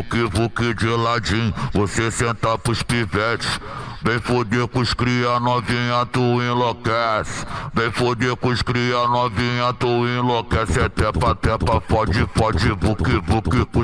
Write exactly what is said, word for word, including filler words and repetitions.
vuque, vuque de ladinho, você senta pros pivetes. Vem foder com os cria novinha, tu enlouquece. Vem foder com os cria novinha, tu enlouquece. É tepa, tepa, pode, pode, vuque, vuque.